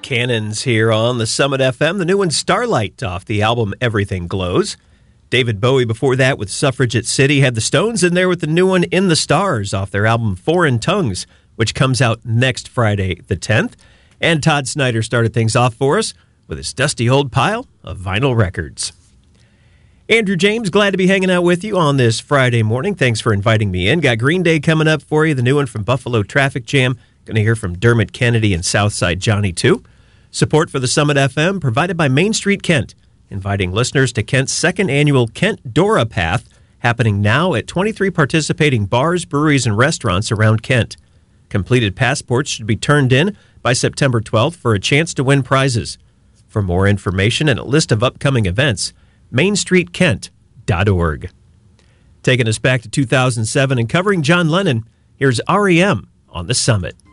Cannons here on the Summit FM. The new one, Starlight, off the album Everything Glows. David Bowie before that with Suffragette City. Had the Stones in there with the new one, In the Stars, off their album Foreign Tongues, which comes out next Friday the 10th. And Todd Snyder started things off for us with his dusty old pile of vinyl records. Andrew James, glad to be hanging out with you on this Friday morning. Thanks for inviting me in. Got Green Day coming up for you, the new one from Buffalo Traffic Jam. Going to hear from Dermot Kennedy and Southside Johnny, too. Support for the Summit FM provided by Main Street Kent, inviting listeners to Kent's second annual Kent Dora Path, happening now at 23 participating bars, breweries, and restaurants around Kent. Completed passports should be turned in by September 12th for a chance to win prizes. For more information and a list of upcoming events, mainstreetkent.org. Taking us back to 2007 and covering John Lennon, here's R.E.M. on the Summit.